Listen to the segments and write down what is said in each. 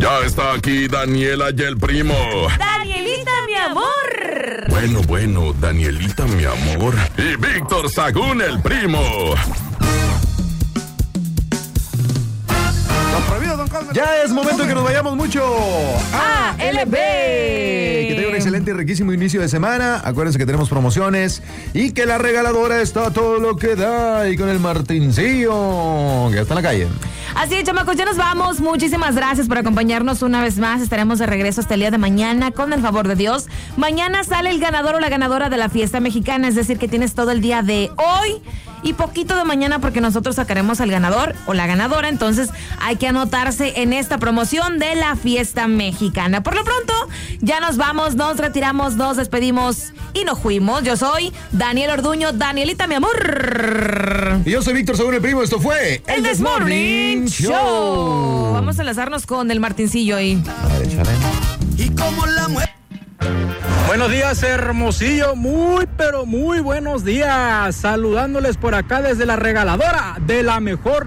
Ya está aquí Daniela y el primo. ¡Danielita, mi amor! Bueno, Danielita, mi amor. Y Víctor Sagún, el primo. Ya es momento que nos vayamos mucho a ALB. Que tenga un excelente y riquísimo inicio de semana. Acuérdense que tenemos promociones y que la regaladora está a todo lo que da. Y con el Martincillo, que está en la calle. Así es, chamacos, ya nos vamos. Muchísimas gracias por acompañarnos una vez más. Estaremos de regreso hasta el día de mañana, con el favor de Dios. Mañana sale el ganador o la ganadora de la fiesta mexicana, es decir, que tienes todo el día de hoy y poquito de mañana, porque nosotros sacaremos al ganador o la ganadora. Entonces hay que anotarse en esta promoción de la fiesta mexicana. Por lo pronto, ya nos vamos, nos retiramos, nos despedimos y nos fuimos. Yo soy Daniel Orduño, Danielita, mi amor. Y yo soy Víctor Sagún, el primo. Esto fue el This Morning Show. Vamos a enlazarnos con el Martincillo ahí. Y como la Buenos días, Hermosillo, pero muy buenos días, saludándoles por acá desde la regaladora de la mejor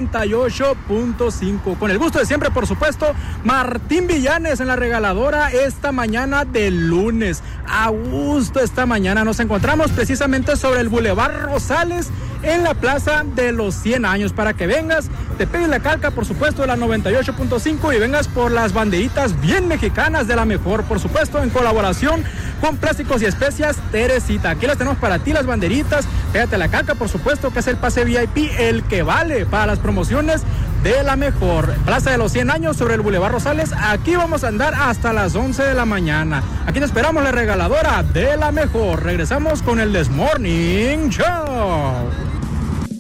98.5, con el gusto de siempre, por supuesto, Martín Villanes en la regaladora esta mañana de lunes. A gusto esta mañana nos encontramos precisamente sobre el Boulevard Rosales, en la Plaza de los 100 años, para que vengas, te pegues la calca, por supuesto, de la 98.5 y vengas por las banderitas bien mexicanas de la mejor, por supuesto, en colaboración con Plásticos y Especias Teresita. Aquí las tenemos para ti, las banderitas, pégate la calca, por supuesto, que es el pase VIP, el que vale para las promociones de la mejor. Plaza de los 100 años sobre el Boulevard Rosales. Aquí vamos a andar hasta las 11 de la mañana. Aquí te esperamos, la regaladora de la mejor. Regresamos con el This Morning Show.